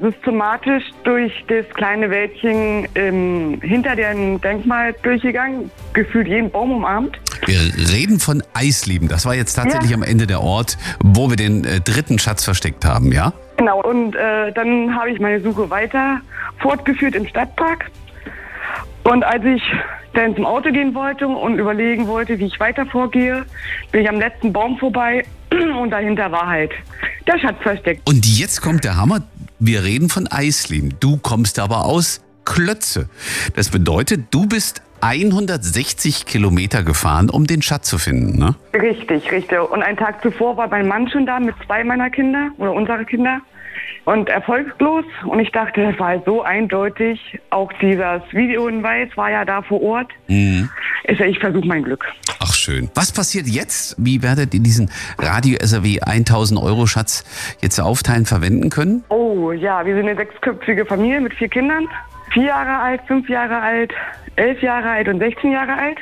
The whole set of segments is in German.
systematisch durch das kleine Wäldchen hinter dem Denkmal durchgegangen, gefühlt jeden Baum umarmt. Wir reden von Eisleben. Das war jetzt tatsächlich am Ende der Ort, wo wir den dritten Schatz versteckt haben, ja? Genau, und dann habe ich meine Suche weiter fortgeführt im Stadtpark. Und als ich dann zum Auto gehen wollte und überlegen wollte, wie ich weiter vorgehe, bin ich am letzten Baum vorbei und dahinter war halt der Schatz versteckt. Und jetzt kommt der Hammer. Wir reden von Eisleben. Du kommst aber aus Klötze. Das bedeutet, du bist 160 Kilometer gefahren, um den Schatz zu finden, ne? Richtig, richtig. Und einen Tag zuvor war mein Mann schon da mit 2 meiner Kinder oder unserer Kinder und erfolglos. Und ich dachte, das war halt so eindeutig. Auch dieses Videohinweis war ja da vor Ort. Ich versuche mein Glück. Ach schön. Was passiert jetzt? Wie werdet ihr diesen Radio-SAW 1000 Euro Schatz jetzt aufteilen, verwenden können? Oh ja, wir sind eine 6-köpfige Familie mit 4 Kindern. 4 Jahre alt, 5 Jahre alt, 11 Jahre alt und 16 Jahre alt.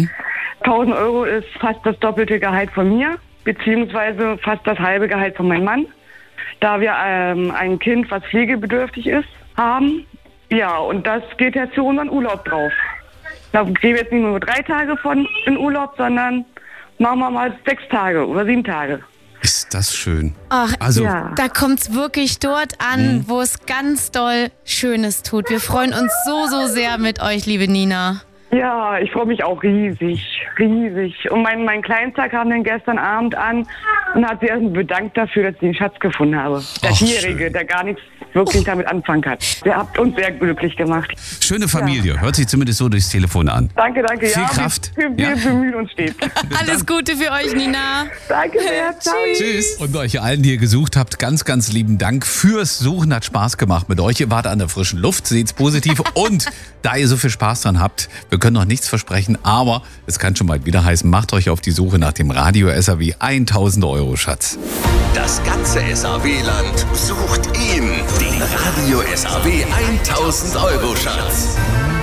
1000 Euro ist fast das doppelte Gehalt von mir, beziehungsweise fast das halbe Gehalt von meinem Mann, da wir ein Kind, was pflegebedürftig ist, haben. Ja, und das geht jetzt für unseren Urlaub drauf. Da gehen wir jetzt nicht nur 3 Tage von in Urlaub, sondern machen wir mal 6 Tage oder 7 Tage. Ist das schön. Ach, Also, Ja. da kommt's wirklich dort an, wo es ganz doll Schönes tut. Wir freuen uns so, so sehr mit euch, liebe Nina. Ja, ich freue mich auch riesig, riesig. Und mein Kleinster kam dann gestern Abend an und hat sich erstmal bedankt dafür, dass ich den Schatz gefunden habe. Der Ach, 4-Jährige, schön. der gar nichts wirklich damit anfangen kann. Ihr habt uns sehr glücklich gemacht. schöne Familie. Hört sich zumindest so durchs Telefon an. Danke, danke. Viel ja, Kraft. Wir Ja. bemühen uns stets. Alles Gute für euch, Nina. Danke sehr. Ciao. Tschüss. Und euch allen, die ihr gesucht habt, ganz, ganz lieben Dank fürs Suchen. Hat Spaß gemacht mit euch. Ihr wart an der frischen Luft, seht's positiv. Und da ihr so viel Spaß dran habt, wir können noch nichts versprechen, aber es kann schon bald wieder heißen, macht euch auf die Suche nach dem Radio-SAW 1000 Euro Schatz. Das ganze SAW-Land sucht ihn, den Radio-SAW 1000 Euro Schatz.